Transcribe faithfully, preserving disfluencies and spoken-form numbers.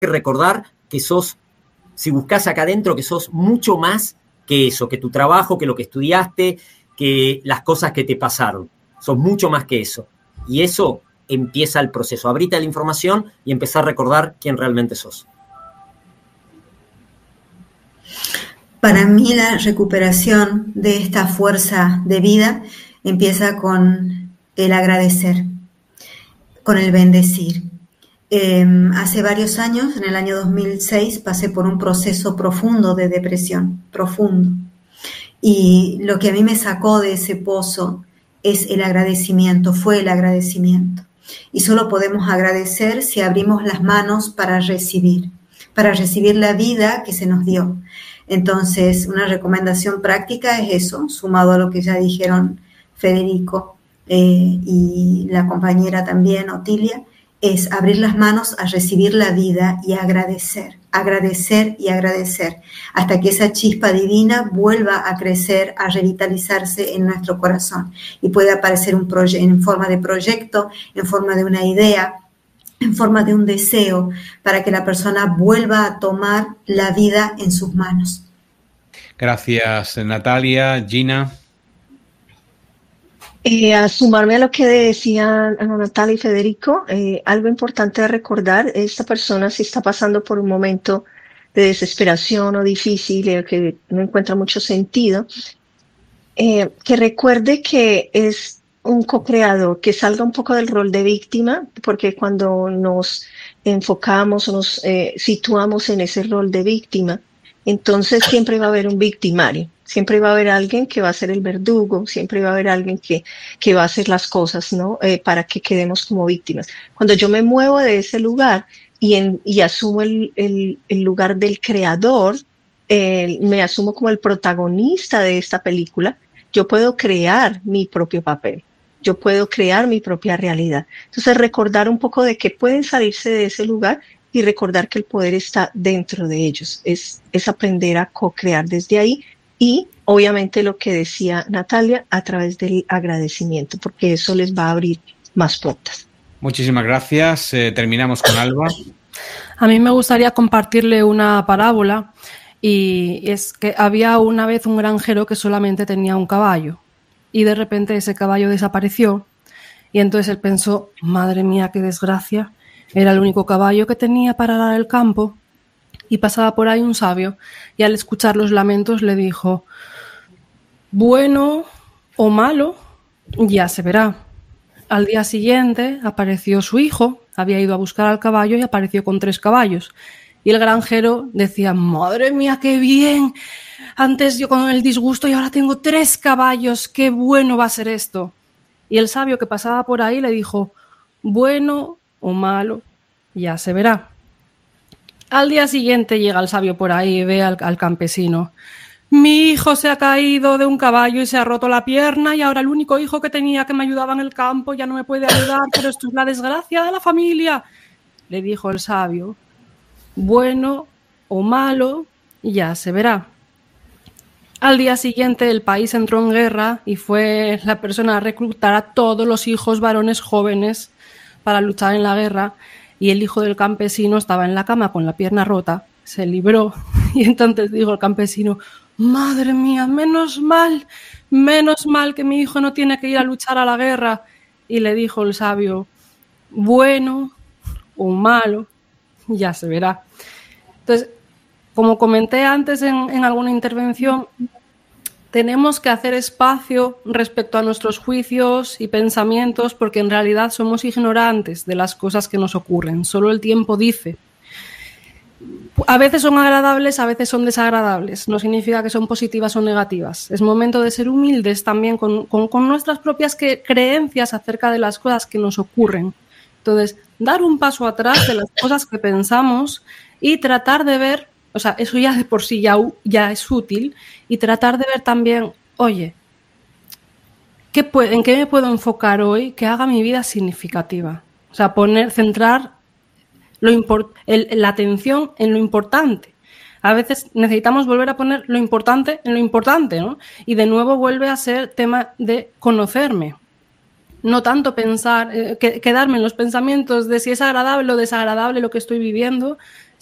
que recordar que sos, si buscas acá adentro, que sos mucho más que eso, que tu trabajo, que lo que estudiaste, que las cosas que te pasaron. Sos mucho más que eso. Y eso empieza el proceso. Abrite la información y empezar a recordar quién realmente sos. Para mí la recuperación de esta fuerza de vida empieza con el agradecer, con el bendecir. Eh, hace varios años, en el año dos mil seis, pasé por un proceso profundo de depresión, profundo. Y lo que a mí me sacó de ese pozo es el agradecimiento, fue el agradecimiento. Y solo podemos agradecer si abrimos las manos para recibir, para recibir la vida que se nos dio. Entonces, una recomendación práctica es eso, sumado a lo que ya dijeron Federico eh, y la compañera también, Otilia, es abrir las manos a recibir la vida y agradecer, agradecer y agradecer, hasta que esa chispa divina vuelva a crecer, a revitalizarse en nuestro corazón y puede aparecer un proye- en forma de proyecto, en forma de una idea, en forma de un deseo, para que la persona vuelva a tomar la vida en sus manos. Gracias, Natalia. Gina. Eh, a sumarme a lo que decían Ana Natalia y Federico, eh, algo importante de recordar, esta persona si está pasando por un momento de desesperación o difícil, eh, que no encuentra mucho sentido, eh, que recuerde que es un co-creador, que salga un poco del rol de víctima, porque cuando nos enfocamos o nos eh, situamos en ese rol de víctima, entonces siempre va a haber un victimario, siempre va a haber alguien que va a ser el verdugo, siempre va a haber alguien que, que va a hacer las cosas, ¿no? Eh, para que quedemos como víctimas. Cuando yo me muevo de ese lugar y, en, y asumo el, el, el lugar del creador, eh, me asumo como el protagonista de esta película, yo puedo crear mi propio papel. Yo puedo crear mi propia realidad. Entonces, recordar un poco de que pueden salirse de ese lugar y recordar que el poder está dentro de ellos. Es, es aprender a co-crear desde ahí y, obviamente, lo que decía Natalia, a través del agradecimiento, porque eso les va a abrir más puertas. Muchísimas gracias. Eh, terminamos con Alba. A mí me gustaría compartirle una parábola y es que había una vez un granjero que solamente tenía un caballo. Y de repente ese caballo desapareció y entonces él pensó, madre mía, qué desgracia, era el único caballo que tenía para arar el campo. Y pasaba por ahí un sabio y al escuchar los lamentos le dijo, bueno o malo, ya se verá. Al día siguiente apareció su hijo, había ido a buscar al caballo y apareció con tres caballos. Y el granjero decía, madre mía, qué bien, antes yo con el disgusto y ahora tengo tres caballos, qué bueno va a ser esto. Y el sabio que pasaba por ahí le dijo, bueno o malo, ya se verá. Al día siguiente llega el sabio por ahí y ve al, al campesino. Mi hijo se ha caído de un caballo y se ha roto la pierna y ahora el único hijo que tenía que me ayudaba en el campo ya no me puede ayudar, pero esto es la desgracia de la familia. Le dijo el sabio, bueno o malo, ya se verá. Al día siguiente el país entró en guerra y fue la persona a reclutar a todos los hijos varones jóvenes para luchar en la guerra y el hijo del campesino estaba en la cama con la pierna rota, se libró y entonces dijo el campesino, madre mía, menos mal, menos mal que mi hijo no tiene que ir a luchar a la guerra. Y le dijo el sabio, bueno o malo, ya se verá. Entonces, como comenté antes en, en alguna intervención, tenemos que hacer espacio respecto a nuestros juicios y pensamientos porque en realidad somos ignorantes de las cosas que nos ocurren. Solo el tiempo dice. A veces son agradables, a veces son desagradables. No significa que son positivas o negativas. Es momento de ser humildes también con, con, con nuestras propias que, creencias acerca de las cosas que nos ocurren. Entonces, dar un paso atrás de las cosas que pensamos y tratar de ver, o sea, eso ya de por sí ya, ya es útil, y tratar de ver también, oye, ¿qué puede, ¿en qué me puedo enfocar hoy que haga mi vida significativa? O sea, poner, centrar lo import, el, la atención en lo importante. A veces necesitamos volver a poner lo importante en lo importante, ¿no? Y de nuevo vuelve a ser tema de conocerme. No tanto pensar, eh, que, quedarme en los pensamientos de si es agradable o desagradable lo que estoy viviendo,